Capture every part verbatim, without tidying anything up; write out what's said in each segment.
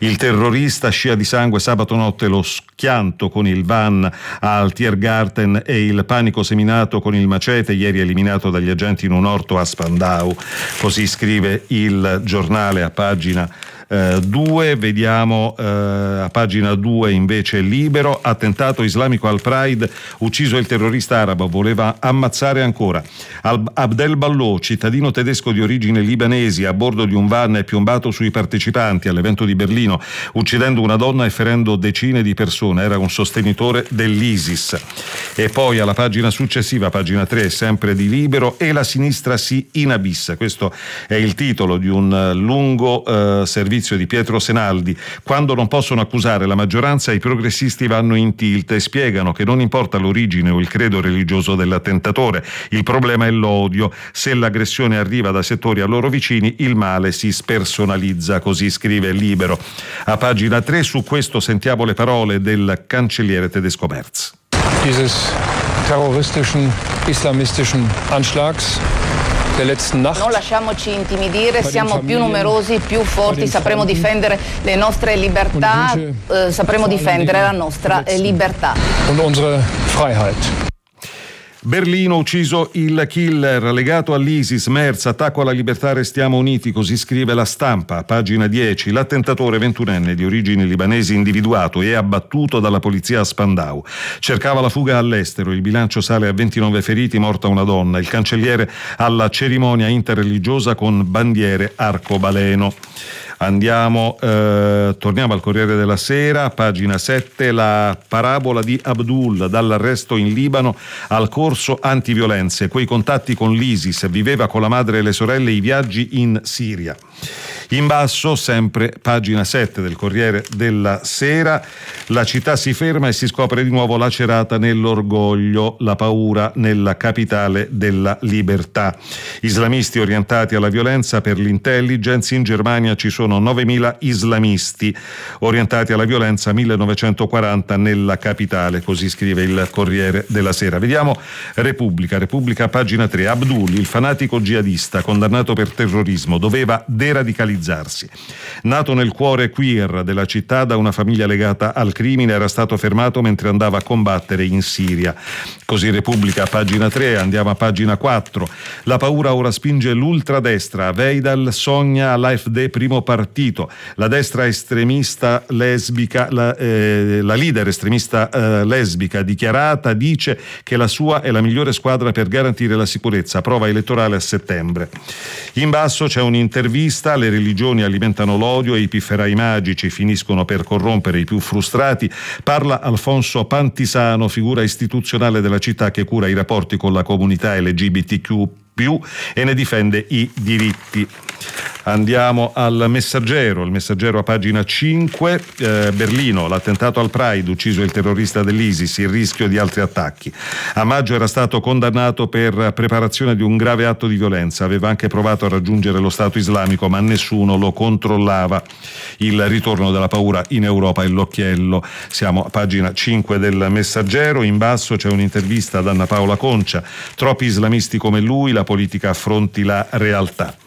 Il terrorista, scia di sangue, sabato notte lo schianto con il van al Tiergarten e il panico seminato con il macete, ieri eliminato dagli agenti in un orto a Spandau. Così scrive il giornale a pagina due. Uh, vediamo uh, a pagina due invece Libero. Attentato islamico al Pride, ucciso il terrorista arabo, voleva ammazzare ancora. Al- Abdel Ballo, cittadino tedesco di origini libanesi, a bordo di un van è piombato sui partecipanti all'evento di Berlino, uccidendo una donna e ferendo decine di persone. Era un sostenitore dell'ISIS. E poi alla pagina successiva, pagina tre, sempre di Libero, e la sinistra si inabissa. Questo è il titolo di un lungo uh, servizio di Pietro Senaldi. Quando non possono accusare la maggioranza, i progressisti vanno in tilt e spiegano che non importa l'origine o il credo religioso dell'attentatore, il problema è l'odio. Se l'aggressione arriva da settori a loro vicini, il male si spersonalizza, così scrive Libero. A pagina tre su questo sentiamo le parole del cancelliere tedesco Merz. Dieses terroristischen, islamistischen Anschlags Non lasciamoci intimidire, siamo più numerosi, più forti, sapremo difendere le nostre libertà, eh, sapremo difendere la nostra eh, libertà. Und unsere Freiheit. Berlino, ucciso il killer, legato all'ISIS, Merz, attacco alla libertà, restiamo uniti, così scrive La Stampa, pagina dieci. L'attentatore ventunenne di origini libanesi individuato e abbattuto dalla polizia a Spandau. Cercava la fuga all'estero, il bilancio sale a ventinove feriti, morta una donna. Il cancelliere alla cerimonia interreligiosa con bandiere arcobaleno. Andiamo, eh, torniamo al Corriere della Sera, pagina sette, la parabola di Abdul, dall'arresto in Libano al corso antiviolenze, quei contatti con l'ISIS, viveva con la madre e le sorelle i viaggi in Siria. In basso, sempre pagina sette del Corriere della Sera, la città si ferma e si scopre di nuovo lacerata nell'orgoglio, la paura nella capitale della libertà. Islamisti orientati alla violenza per l'intelligence, in Germania ci sono novemila islamisti orientati alla violenza, millenovecentoquaranta nella capitale, così scrive il Corriere della Sera. Vediamo Repubblica, Repubblica pagina tre, Abdul, il fanatico jihadista condannato per terrorismo, doveva deradicalizzarsi. Nato nel cuore queer della città da una famiglia legata al crimine, era stato fermato mentre andava a combattere in Siria. Così Repubblica pagina tre, andiamo a pagina quattro. La paura ora spinge l'ultradestra, Weidel sogna l'A F D primo partito. La destra estremista lesbica, la, eh, la leader estremista eh, lesbica dichiarata dice che la sua è la migliore squadra per garantire la sicurezza, prova elettorale a settembre. In basso c'è un'intervista, le religioni alimentano l'odio e i pifferai magici finiscono per corrompere i più frustrati. Parla Alfonso Pantisano, figura istituzionale della città che cura i rapporti con la comunità L G B T Q più e ne difende i diritti. Andiamo al Messaggero, il Messaggero a pagina cinque, eh, Berlino, l'attentato al Pride, ucciso il terrorista dell'ISIS, il rischio di altri attacchi. A maggio era stato condannato per preparazione di un grave atto di violenza, aveva anche provato a raggiungere lo Stato islamico ma nessuno lo controllava. Il ritorno della paura in Europa è l'occhiello. Siamo a pagina cinque del Messaggero, in basso c'è un'intervista ad Anna Paola Concia, troppi islamisti come lui, la politica affronti la realtà.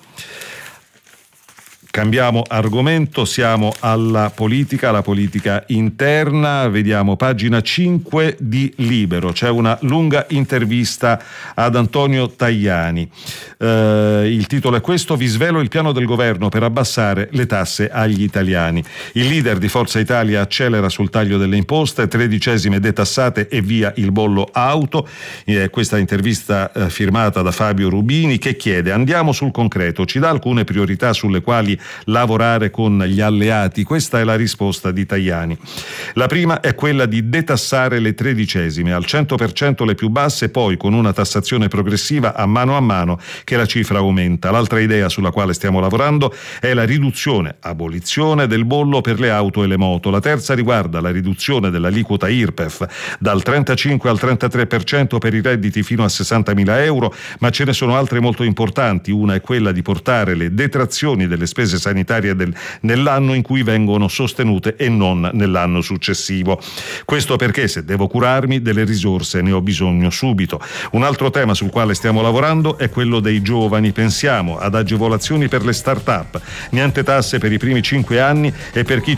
Cambiamo argomento, siamo alla politica, la politica interna, vediamo pagina cinque di Libero, c'è una lunga intervista ad Antonio Tajani. Eh, il titolo è questo: vi svelo il piano del governo per abbassare le tasse agli italiani. Il leader di Forza Italia accelera sul taglio delle imposte, tredicesime detassate e via il bollo auto. Eh, questa intervista eh, firmata da Fabio Rubini, che chiede: andiamo sul concreto, ci dà alcune priorità sulle quali lavorare con gli alleati? Questa è la risposta di Tajani. La prima è quella di detassare le tredicesime al cento per cento le più basse, poi con una tassazione progressiva a mano a mano che la cifra aumenta. L'altra idea sulla quale stiamo lavorando è la riduzione, abolizione del bollo per le auto e le moto. La terza riguarda la riduzione dell'aliquota I R P E F dal trentacinque al trentatré per cento per i redditi fino a sessantamila euro, ma ce ne sono altre molto importanti. Una è quella di portare le detrazioni delle spese sanitarie del, nell'anno in cui vengono sostenute e non nell'anno successivo. Questo perché se devo curarmi delle risorse ne ho bisogno subito. Un altro tema sul quale stiamo lavorando è quello dei giovani. Pensiamo ad agevolazioni per le start-up, niente tasse per i primi cinque anni e per chi